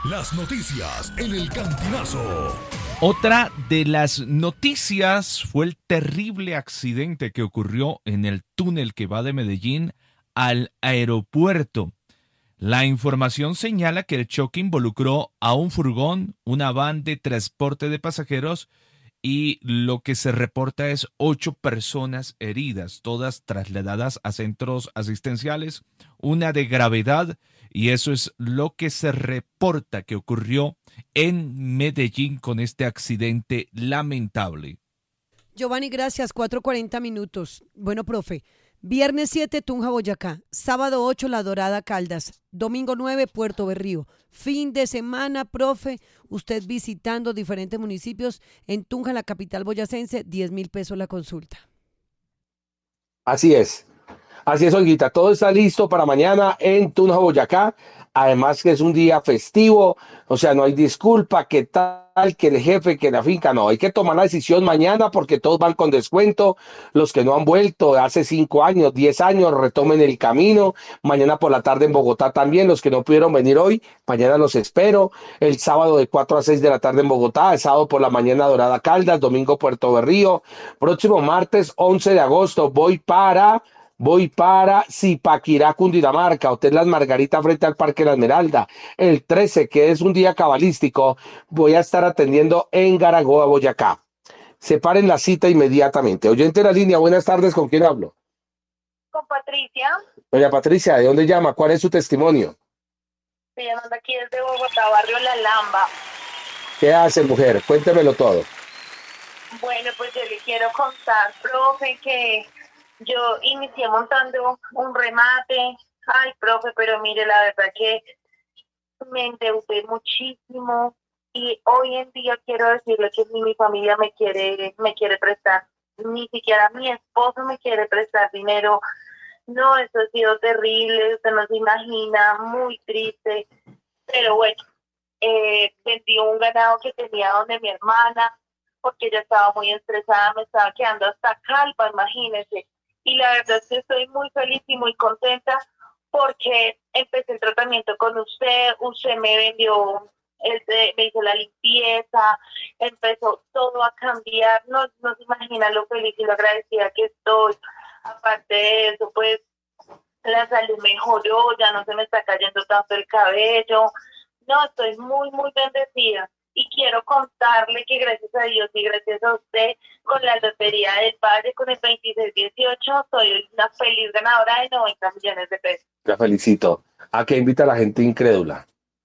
Las noticias en el Cantinazo. Otra de las noticias fue el terrible accidente que ocurrió en el túnel que va de Medellín al aeropuerto. La información señala que el choque involucró a un furgón, una van de transporte de pasajeros y lo que se reporta es 8 personas heridas, todas trasladadas a centros asistenciales, una de gravedad, y eso es lo que se reporta que ocurrió en Medellín con este accidente lamentable. Giovanni, gracias. 4:40. Bueno, profe, viernes 7, Tunja, Boyacá. Sábado 8, La Dorada, Caldas. Domingo 9, Puerto Berrío. Fin de semana, profe, usted visitando diferentes municipios. En Tunja, la capital boyacense, 10.000 pesos la consulta. Así es, Olguita. Todo está listo para mañana en Tunja, Boyacá. Además que es un día festivo, o sea, no hay disculpa, que tal, que el jefe, que la finca, no, hay que tomar la decisión mañana porque todos van con descuento. Los que no han vuelto hace 5 años, 10 años, retomen el camino. Mañana por la tarde en Bogotá también, los que no pudieron venir hoy, mañana los espero. El sábado de 4 a 6 de la tarde en Bogotá, el sábado por la mañana Dorada, Caldas, domingo Puerto Berrío. Próximo martes 11 de agosto voy para Zipaquirá, Cundinamarca, Hotel Las Margaritas frente al Parque La Esmeralda. El 13, que es un día cabalístico, voy a estar atendiendo en Garagoa, Boyacá. Separen la cita inmediatamente. Oyente de la línea, buenas tardes, ¿con quién hablo? Con Patricia. Doña Patricia, ¿de dónde llama? ¿Cuál es su testimonio? Estoy llamando aquí desde Bogotá, barrio La Lamba. ¿Qué hace, mujer? Cuéntemelo todo. Bueno, pues yo le quiero contar, profe, que yo inicié montando un remate. Ay, profe, pero mire, la verdad que me endeudé muchísimo y hoy en día quiero decirle que ni mi familia me quiere prestar, ni siquiera mi esposo me quiere prestar dinero. No, eso ha sido terrible, usted no se imagina, muy triste, pero bueno, vendí un ganado que tenía donde mi hermana, porque ella estaba muy estresada, me estaba quedando hasta calva, imagínese. Y la verdad es que estoy muy feliz y muy contenta porque empecé el tratamiento con usted me vendió, me hizo la limpieza, empezó todo a cambiar, no se imagina lo feliz y lo agradecida que estoy. Aparte de eso, pues la salud mejoró, ya no se me está cayendo tanto el cabello, no, estoy muy, muy bendecida. Y quiero contarle que gracias a Dios y gracias a usted, con la Lotería del Valle, con el 2618, soy una feliz ganadora de 90 millones de pesos. La felicito. ¿A qué invita a la gente incrédula?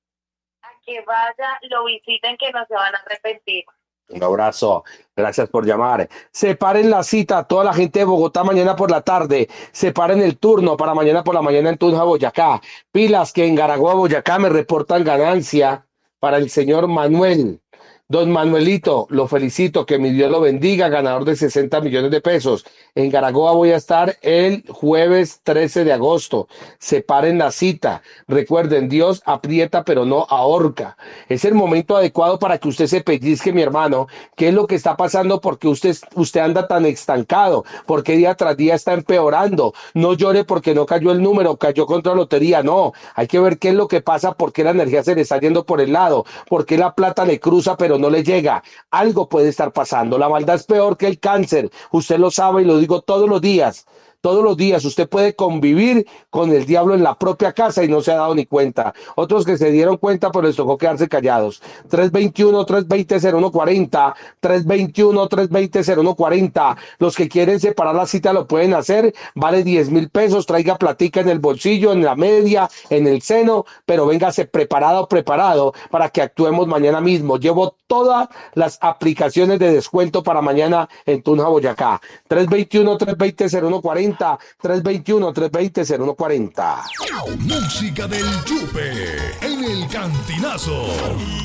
A que vaya, lo visiten, que no se van a arrepentir. Un abrazo, gracias por llamar. Separen la cita, toda la gente de Bogotá mañana por la tarde. Separen el turno para mañana por la mañana en Tunja, Boyacá. Pilas que en Garagoa, Boyacá me reportan ganancia para el señor Manuel. Don Manuelito, lo felicito, que mi Dios lo bendiga, ganador de 60 millones de pesos. En Garagoa voy a estar el jueves 13 de agosto. Separen la cita. Recuerden, Dios aprieta pero no ahorca. Es el momento adecuado para que usted se pellizque, mi hermano. ¿Qué es lo que está pasando? Porque usted anda tan estancado, porque día tras día está empeorando. No llore porque no cayó el número, cayó contra lotería. No, hay que ver qué es lo que pasa, por qué la energía se le está yendo por el lado, por qué la plata le cruza pero no le llega. Algo puede estar pasando. La maldad es peor que el cáncer. Usted lo sabe y lo digo todos los días. Todos los días usted puede convivir con el diablo en la propia casa y no se ha dado ni cuenta. Otros que se dieron cuenta, pero les tocó quedarse callados. 321-320-0140, 321-320-0140. Los que quieren separar la cita lo pueden hacer. Vale 10.000 pesos. Traiga platica en el bolsillo, en la media, en el seno, pero véngase preparado para que actuemos mañana mismo. Llevo todas las aplicaciones de descuento para mañana en Tunja, Boyacá. 321-320-0140. 321-320-0140. Música del Yupe en el Cantinazo.